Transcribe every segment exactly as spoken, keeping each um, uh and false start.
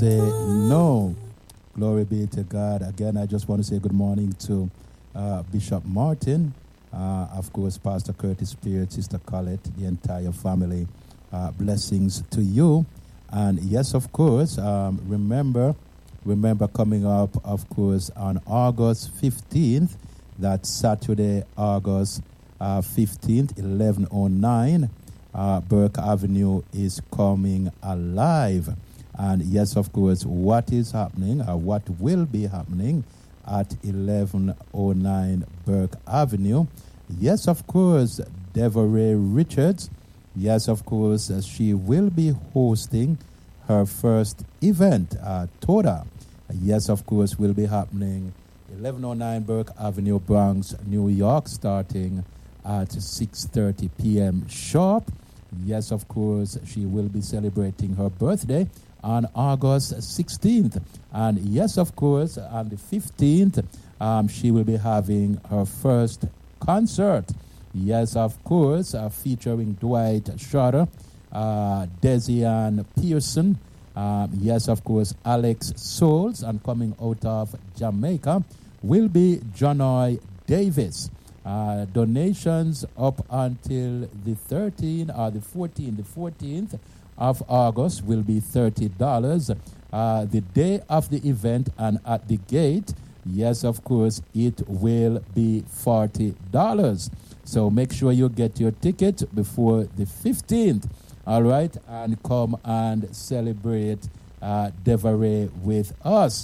Say no. Glory be to God. Again, I just want to say good morning to uh, Bishop Martin, uh, of course, Pastor Curtis Spirit, Sister Colette, the entire family. Uh, blessings to you. And yes, of course, um, remember, remember coming up, of course, on August fifteenth, that's Saturday, August uh, fifteenth, eleven oh nine, uh, Burke Avenue is coming alive. And yes, of course, what is happening, or what will be happening at eleven oh nine Burke Avenue? Yes, of course, Devorah Richards. Yes, of course, uh, she will be hosting her first event, uh, Toda. Yes, of course, will be happening eleven oh nine Burke Avenue, Bronx, New York, starting at six thirty p.m. sharp. Yes, of course, she will be celebrating her birthday on August sixteenth. And yes, of course, on the fifteenth, um, she will be having her first concert. Yes, of course, uh, featuring Dwight Schroeder, uh, Desian Pearson. Um, yes, of course, Alex Souls, and coming out of Jamaica will be Jonoy Davis. Uh, donations up until the thirteenth or the fourteenth, the fourteenth of August will be thirty dollars. Uh, the day of the event and at the gate, yes, of course, it will be forty dollars. So make sure you get your ticket before the fifteenth, all right, and come and celebrate uh, Devorah with us.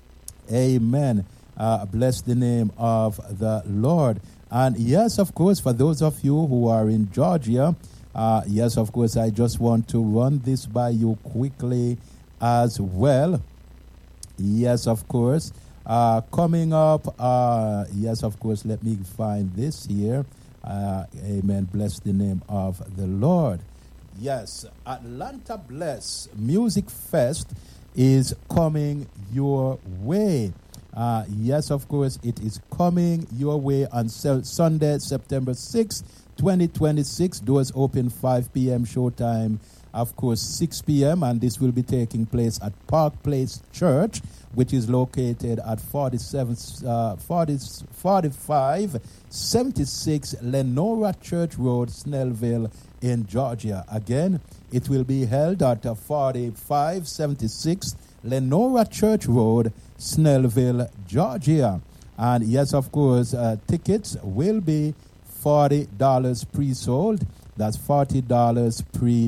Amen. Uh, bless the name of the Lord. And yes, of course, for those of you who are in Georgia, uh, yes, of course, I just want to run this by you quickly as well. Yes, of course. Uh, coming up, uh, yes, of course, let me find this here. Uh, amen. Bless the name of the Lord. Yes, Atlanta Bless Music Fest is coming your way. Uh, yes, of course, it is coming your way on Sunday, September sixth, twenty twenty-six. Doors open five p.m. Showtime, of course, six p.m. And this will be taking place at Park Place Church, which is located at forty-seven, uh, forty, forty-five seventy-six Lenora Church Road, Snellville in Georgia. Again, it will be held at uh, forty-five seventy-six Lenora Church Road, Snellville, Georgia. And yes, of course, uh, tickets will be forty dollars pre-sold. That's forty dollars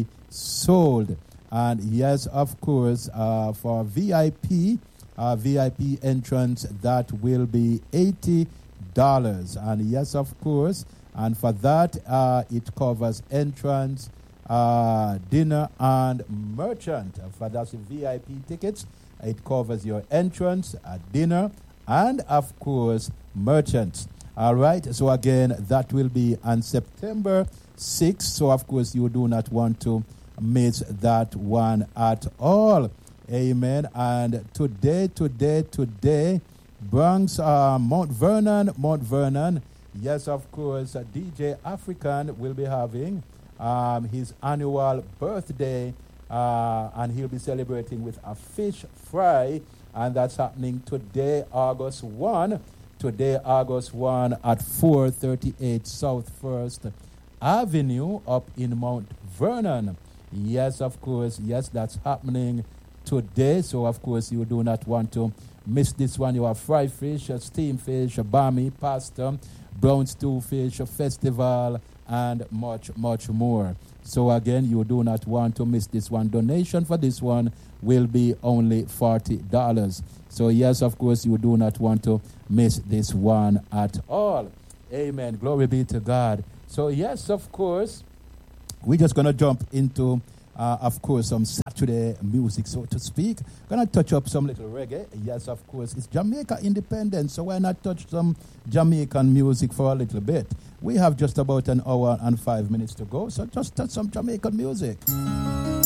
pre-sold. And yes, of course, uh, for V I P, uh, V I P entrance, that will be eighty dollars. And yes, of course, and for that, uh, it covers entrance, uh, dinner, and merchant. For that's the V I P tickets, it covers your entrance, uh, dinner, and of course, merchants. All right. So again, that will be on September sixth. So of course, you do not want to miss that one at all. Amen. And today, today, today, Bronx, uh, Mount Vernon, Mount Vernon. Yes, of course, uh, D J African will be having um, his annual birthday, uh, and he'll be celebrating with a fish fry, and that's happening today, August first. Today, August first at four thirty-eight South First Avenue up in Mount Vernon. Yes, of course, yes, that's happening today. So, of course, you do not want to miss this one. You have fried fish, steamed fish, bami, pasta, brown stew fish, festival, and much, much more. So, again, you do not want to miss this one. Donation for this one will be only forty dollars. So, yes, of course, you do not want to miss this one at all. Amen. Glory be to God. So, yes, of course, we're just going to jump into, uh, of course, some Saturday music, so to speak. Going to touch up some little reggae. Yes, of course, it's Jamaica Independence, so why not touch some Jamaican music for a little bit? We have just about an hour and five minutes to go, so just touch some Jamaican music.